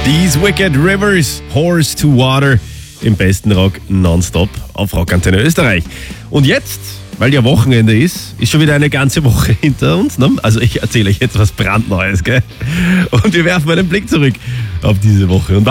These Wicked Rivers, Horse to Water, im besten Rock nonstop auf Rockantenne Österreich. Und jetzt, weil ja Wochenende ist schon wieder eine ganze Woche hinter uns. Ne? Also ich erzähle euch jetzt was brandneues, gell? Und wir werfen einen Blick zurück auf diese Woche. Und